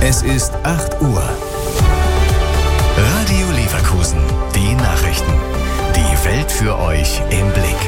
Es ist 8 Uhr. Radio Leverkusen, die Nachrichten. Die Welt für euch im Blick.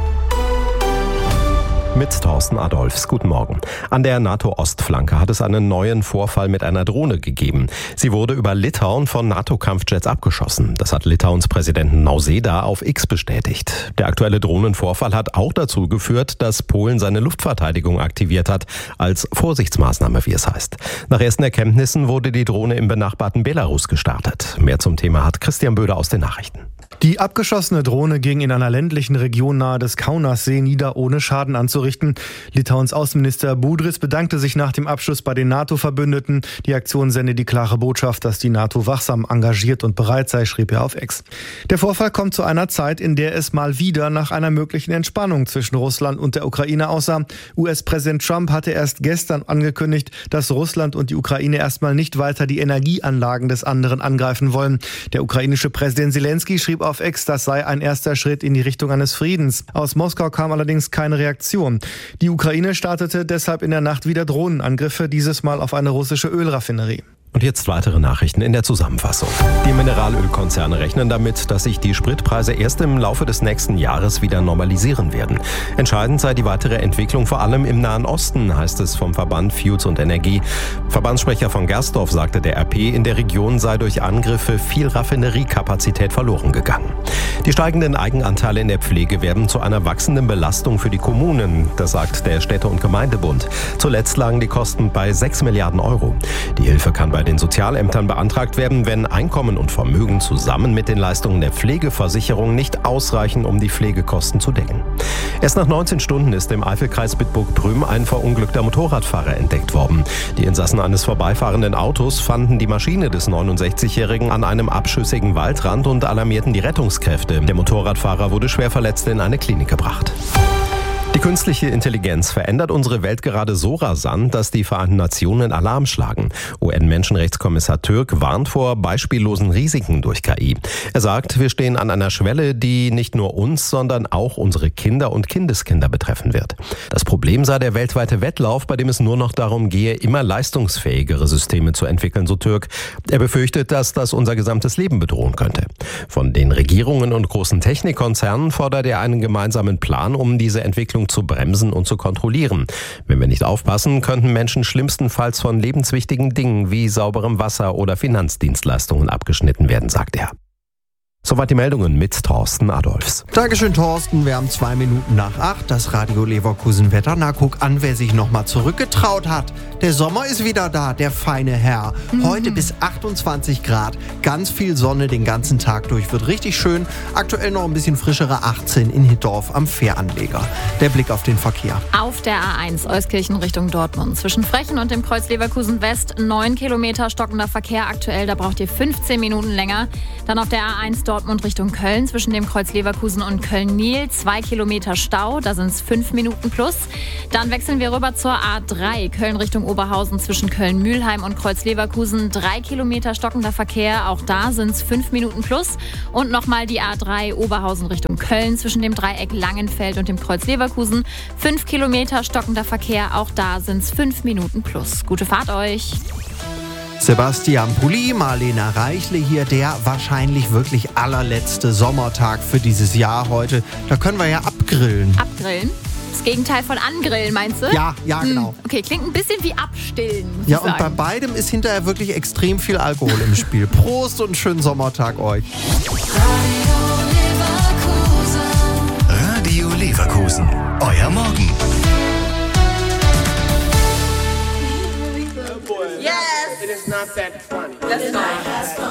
Mit Thorsten Adolphs. Guten Morgen. An der NATO-Ostflanke hat es einen neuen Vorfall mit einer Drohne gegeben. Sie wurde über Litauen von NATO-Kampfjets abgeschossen. Das hat Litauens Präsident Nausėda auf X bestätigt. Der aktuelle Drohnenvorfall hat auch dazu geführt, dass Polen seine Luftverteidigung aktiviert hat, als Vorsichtsmaßnahme, wie es heißt. Nach ersten Erkenntnissen wurde die Drohne im benachbarten Belarus gestartet. Mehr zum Thema hat Christian Böder aus den Nachrichten. Die abgeschossene Drohne ging in einer ländlichen Region nahe des Kaunassee nieder, ohne Schaden anzurichten. Litauens Außenminister Budris bedankte sich nach dem Abschuss bei den NATO-Verbündeten. Die Aktion sende die klare Botschaft, dass die NATO wachsam, engagiert und bereit sei, schrieb er auf X. Der Vorfall kommt zu einer Zeit, in der es mal wieder nach einer möglichen Entspannung zwischen Russland und der Ukraine aussah. US-Präsident Trump hatte erst gestern angekündigt, dass Russland und die Ukraine erstmal nicht weiter die Energieanlagen des anderen angreifen wollen. Der ukrainische Präsident Zelensky schrieb auf X, das sei ein erster Schritt in die Richtung eines Friedens. Aus Moskau kam allerdings keine Reaktion. Die Ukraine startete deshalb in der Nacht wieder Drohnenangriffe, dieses Mal auf eine russische Ölraffinerie. Und jetzt weitere Nachrichten in der Zusammenfassung. Die Mineralölkonzerne rechnen damit, dass sich die Spritpreise erst im Laufe des nächsten Jahres wieder normalisieren werden. Entscheidend sei die weitere Entwicklung vor allem im Nahen Osten, heißt es vom Verband Fuels und Energie. Verbandssprecher von Gersdorf sagte der RP, in der Region sei durch Angriffe viel Raffineriekapazität verloren gegangen. Die steigenden Eigenanteile in der Pflege werden zu einer wachsenden Belastung für die Kommunen, das sagt der Städte- und Gemeindebund. Zuletzt lagen die Kosten bei 6 Milliarden Euro. Die Hilfe kann bei den Sozialämtern beantragt werden, wenn Einkommen und Vermögen zusammen mit den Leistungen der Pflegeversicherung nicht ausreichen, um die Pflegekosten zu decken. Erst nach 19 Stunden ist im Eifelkreis Bitburg-Prüm ein verunglückter Motorradfahrer entdeckt worden. Die Insassen eines vorbeifahrenden Autos fanden die Maschine des 69-Jährigen an einem abschüssigen Waldrand und alarmierten die Rettungskräfte. Der Motorradfahrer wurde schwer verletzt in eine Klinik gebracht. Die künstliche Intelligenz verändert unsere Welt gerade so rasant, dass die Vereinten Nationen Alarm schlagen. UN-Menschenrechtskommissar Türk warnt vor beispiellosen Risiken durch KI. Er sagt, wir stehen an einer Schwelle, die nicht nur uns, sondern auch unsere Kinder und Kindeskinder betreffen wird. Das Problem sei der weltweite Wettlauf, bei dem es nur noch darum gehe, immer leistungsfähigere Systeme zu entwickeln, so Türk. Er befürchtet, dass das unser gesamtes Leben bedrohen könnte. Von den Regierungen und großen Technikkonzernen fordert er einen gemeinsamen Plan, um diese Entwicklung zu bremsen und zu kontrollieren. Wenn wir nicht aufpassen, könnten Menschen schlimmstenfalls von lebenswichtigen Dingen wie sauberem Wasser oder Finanzdienstleistungen abgeschnitten werden, sagt er. Soweit die Meldungen mit Thorsten Adolphs. Dankeschön, Thorsten. Wir haben 2 Minuten nach 8. Das Radio Leverkusen Wetter. Na, guck an, wer sich nochmal zurückgetraut hat. Der Sommer ist wieder da, der feine Herr. Heute bis 28 Grad. Ganz viel Sonne den ganzen Tag durch. Wird richtig schön. Aktuell noch ein bisschen frischere 18 in Hittorf am Fähranleger. Der Blick auf den Verkehr. Auf der A1 Euskirchen Richtung Dortmund. Zwischen Frechen und dem Kreuz Leverkusen West 9 Kilometer stockender Verkehr aktuell. Da braucht ihr 15 Minuten länger. Dann auf der A1 Dortmund Richtung Köln zwischen dem Kreuz Leverkusen und Köln-Niel 2 Kilometer Stau, da sind es 5 Minuten plus. Dann wechseln wir rüber zur A3 Köln Richtung Oberhausen zwischen Köln-Mühlheim und Kreuz Leverkusen 3 Kilometer stockender Verkehr, auch da sind es 5 Minuten plus. Und nochmal die A3 Oberhausen Richtung Köln zwischen dem Dreieck Langenfeld und dem Kreuz Leverkusen 5 Kilometer stockender Verkehr, auch da sind es 5 Minuten plus. Gute Fahrt euch! Sebastian Pulli, Marlena Reichle hier, der wahrscheinlich wirklich allerletzte Sommertag für dieses Jahr heute. Da können wir ja abgrillen. Abgrillen? Das Gegenteil von angrillen, meinst du? Ja, genau. Okay, klingt ein bisschen wie abstillen. Ja, und bei beidem ist hinterher wirklich extrem viel Alkohol im Spiel. Prost und schönen Sommertag euch. Radio Leverkusen, euer Morgen. Yes! It is not that funny. That's not.